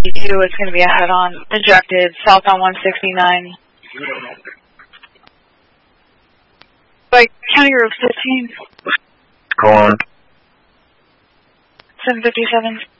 It's going to be a head-on, ejected, southbound 169. By County Road 15. Go on. 757.